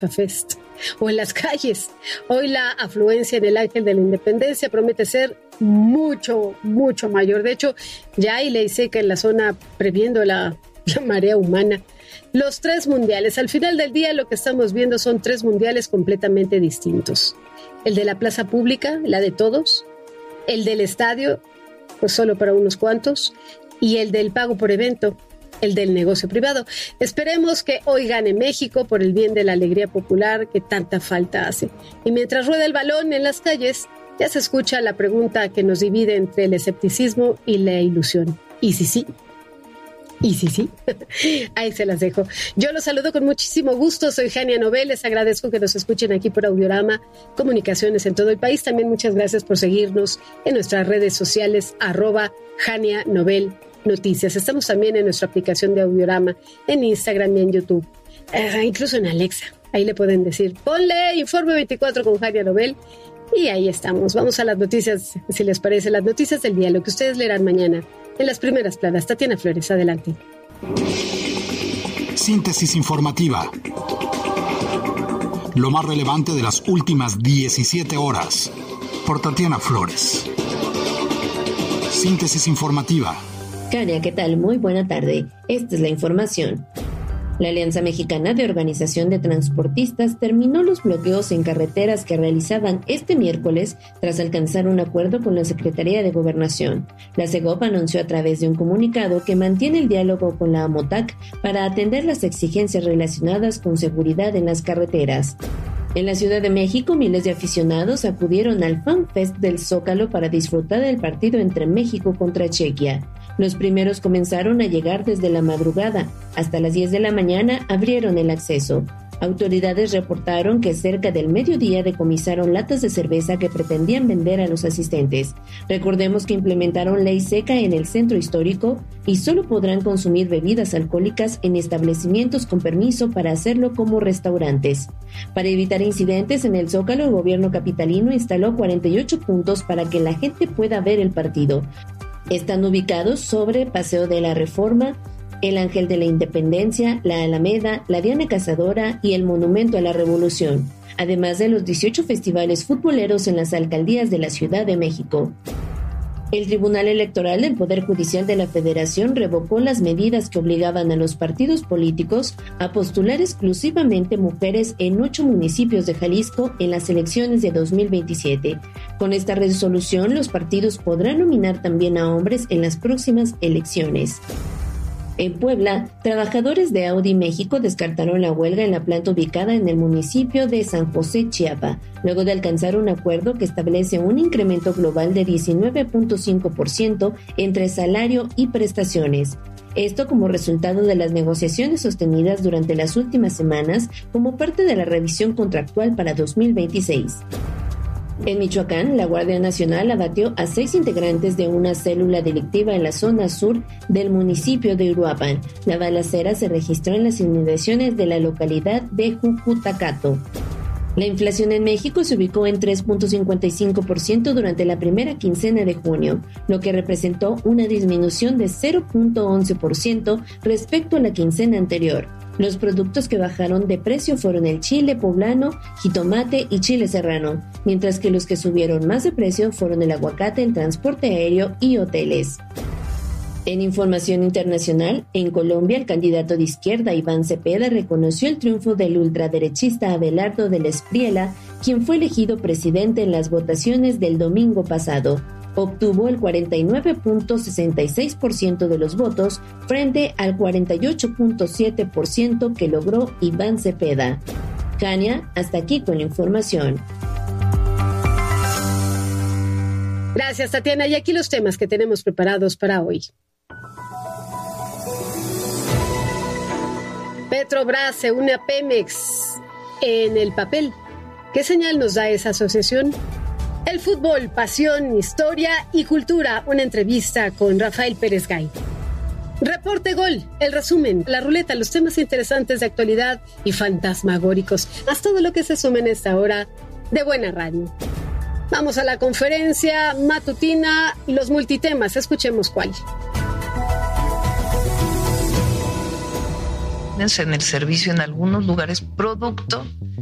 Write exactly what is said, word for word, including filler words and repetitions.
Fest o en las calles. Hoy la afluencia en el Ángel de la Independencia promete ser mucho, mucho mayor. De hecho, ya hay ley seca en la zona previendo la, la marea humana. Los tres mundiales. Al final del día lo que estamos viendo son tres mundiales completamente distintos. El de la plaza pública, la de todos. El del estadio, pues solo para unos cuantos. Y el del pago por evento, el del negocio privado. Esperemos que hoy gane México por el bien de la alegría popular que tanta falta hace. Y mientras rueda el balón en las calles, ya se escucha la pregunta que nos divide entre el escepticismo y la ilusión. ¿Y si sí? ¿Y si sí? Ahí se las dejo. Yo los saludo con muchísimo gusto. Soy Jania Nobel. Les agradezco que nos escuchen aquí por Audiorama Comunicaciones en todo el país. También muchas gracias por seguirnos en nuestras redes sociales, arroba Jania Nobel Noticias. Estamos también en nuestra aplicación de Audiorama, en Instagram y en YouTube, eh, incluso en Alexa. Ahí le pueden decir, ponle Informe veinticuatro con Jania Nobel. Y ahí estamos. Vamos a las noticias, si les parece, las noticias del día, lo que ustedes leerán mañana en las primeras planas. Tatiana Flores, adelante. Síntesis informativa. Lo más relevante de las últimas diecisiete horas. Por Tatiana Flores. Síntesis informativa. Kania, ¿qué tal? Muy buena tarde. Esta es la información. La Alianza Mexicana de Organización de Transportistas terminó los bloqueos en carreteras que realizaban este miércoles tras alcanzar un acuerdo con la Secretaría de Gobernación. La Segov anunció a través de un comunicado que mantiene el diálogo con la AMOTAC para atender las exigencias relacionadas con seguridad en las carreteras. En la Ciudad de México, miles de aficionados acudieron al Fan Fest del Zócalo para disfrutar del partido entre México contra Chequia. Los primeros comenzaron a llegar desde la madrugada. Hasta las diez de la mañana abrieron el acceso. Autoridades reportaron que cerca del mediodía decomisaron latas de cerveza que pretendían vender a los asistentes. Recordemos que implementaron ley seca en el centro histórico y solo podrán consumir bebidas alcohólicas en establecimientos con permiso para hacerlo como restaurantes. Para evitar incidentes en el Zócalo, el gobierno capitalino instaló cuarenta y ocho puntos para que la gente pueda ver el partido. Están ubicados sobre Paseo de la Reforma, el Ángel de la Independencia, la Alameda, la Diana Cazadora y el Monumento a la Revolución, además de los dieciocho festivales futboleros en las alcaldías de la Ciudad de México. El Tribunal Electoral del Poder Judicial de la Federación revocó las medidas que obligaban a los partidos políticos a postular exclusivamente mujeres en ocho municipios de Jalisco en las elecciones de dos mil veintisiete. Con esta resolución, los partidos podrán nominar también a hombres en las próximas elecciones. En Puebla, trabajadores de Audi México descartaron la huelga en la planta ubicada en el municipio de San José, Chiapa, luego de alcanzar un acuerdo que establece un incremento global de diecinueve punto cinco por ciento entre salario y prestaciones. Esto como resultado de las negociaciones sostenidas durante las últimas semanas como parte de la revisión contractual para dos mil veintiséis. En Michoacán, la Guardia Nacional abatió a seis integrantes de una célula delictiva en la zona sur del municipio de Uruapan. La balacera se registró en las inmediaciones de la localidad de Jucutacato. La inflación en México se ubicó en tres punto cincuenta y cinco por ciento durante la primera quincena de junio, lo que representó una disminución de cero punto once por ciento respecto a la quincena anterior. Los productos que bajaron de precio fueron el chile poblano, jitomate y chile serrano, mientras que los que subieron más de precio fueron el aguacate, el transporte aéreo y hoteles. En información internacional, en Colombia, el candidato de izquierda Iván Cepeda reconoció el triunfo del ultraderechista Abelardo del Espriella, quien fue elegido presidente en las votaciones del domingo pasado. Obtuvo el cuarenta y nueve punto sesenta y seis por ciento de los votos frente al cuarenta y ocho punto siete por ciento que logró Iván Cepeda. Kania, hasta aquí con la información. Gracias, Tatiana. Y aquí los temas que tenemos preparados para hoy. Petrobras se une a Pemex en el papel. ¿Qué señal nos da esa asociación? El fútbol, pasión, historia y cultura. Una entrevista con Rafael Pérez Gay. Reporte Gol, el resumen, la ruleta, los temas interesantes de actualidad y fantasmagóricos. Haz todo lo que se suma en esta hora de Buena Radio. Vamos a la conferencia matutina, los multitemas. Escuchemos cuál. reuniones en el servicio en algunos lugares producto